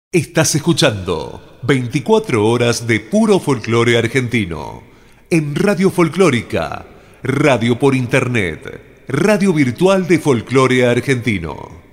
Estás escuchando 24 horas de puro folclore argentino en Radio Folclórica, radio por internet, radio virtual de folclore argentino.